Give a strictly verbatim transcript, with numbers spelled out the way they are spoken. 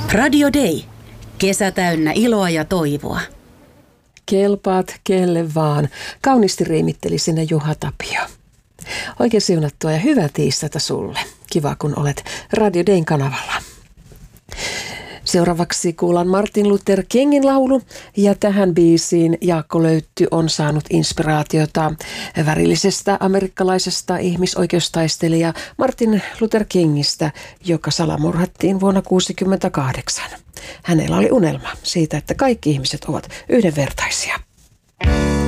Radio Day. Kesä täynnä iloa ja toivoa. Kelpaat kelle vaan. Kauniisti riimitteli sinne Juha Tapio. Oikein siunattua ja hyvää tiistaita sulle. Kiva kun olet Radio Dayn kanavalla. Seuraavaksi kuullaan Martin Luther Kingin laulu ja tähän biisiin Jaakko Löytty on saanut inspiraatiota värillisestä amerikkalaisesta ihmisoikeustaistelija Martin Luther Kingistä, joka salamurhattiin vuonna tuhatyhdeksänsataakuusikymmentäkahdeksan. Hänellä oli unelma siitä, että kaikki ihmiset ovat yhdenvertaisia.